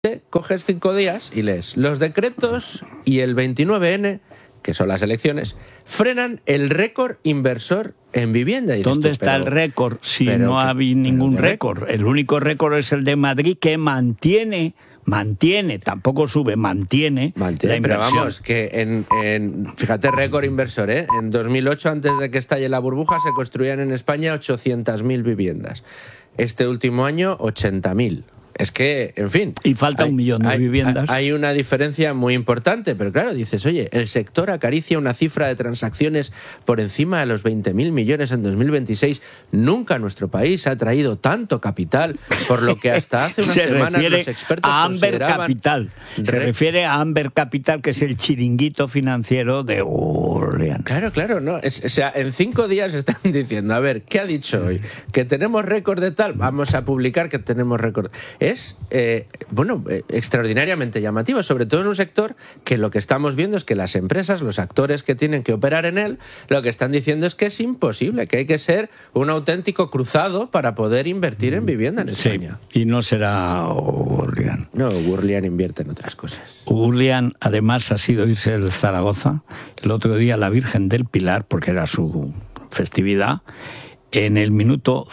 coges 5 días y lees los decretos y el 29N, que son las elecciones, frenan el récord inversor en vivienda. ¿Dónde está el récord si no ha habido ningún récord? El único récord es el de Madrid, que mantiene, tampoco sube, mantiene la inversión. Pero vamos, que fíjate, récord inversor, ¿eh? En 2008, antes de que estalle la burbuja, se construían en España 800.000 viviendas. Este último año, 80.000. Es que, en fin... Y falta 1 millón de viviendas. Hay una diferencia muy importante, pero claro, dices, oye, el sector acaricia una cifra de transacciones por encima de los 20.000 millones en 2026. Nunca nuestro país ha traído tanto capital, por lo que hasta hace unas semanas los expertos a Amber consideraban... Capital. Se refiere a Amber Capital, que es el chiringuito financiero de Orleans. Claro, no. O sea, en 5 días están diciendo, a ver, ¿qué ha dicho hoy? ¿Que tenemos récord de tal? Vamos a publicar que tenemos récord. Es, extraordinariamente llamativo, sobre todo en un sector que lo que estamos viendo es que las empresas, los actores que tienen que operar en él, lo que están diciendo es que es imposible, que hay que ser un auténtico cruzado para poder invertir en vivienda en España. Sí, y no será Urlian. No, Urlian invierte en otras cosas. Urlian, además, ha sido irse del Zaragoza. El otro día la Virgen del Pilar, porque era su festividad, en el minuto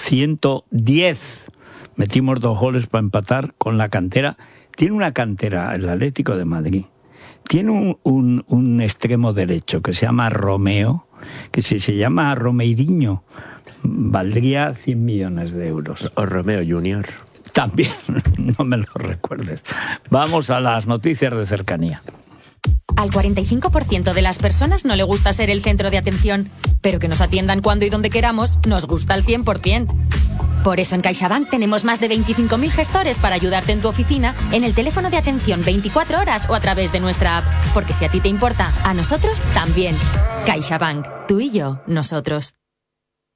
110... metimos 2 goles para empatar con la cantera. Tiene una cantera, el Atlético de Madrid. Tiene un extremo derecho que se llama Romeo, que si se llama Romeiriño, valdría 100 millones de euros. O Romeo Junior. También, no me lo recuerdes. Vamos a las noticias de cercanía. Al 45% de las personas no le gusta ser el centro de atención, pero que nos atiendan cuando y donde queramos nos gusta al 100%. Por eso en CaixaBank tenemos más de 25.000 gestores para ayudarte en tu oficina, en el teléfono de atención 24 horas o a través de nuestra app. Porque si a ti te importa, a nosotros también. CaixaBank. Tú y yo, nosotros.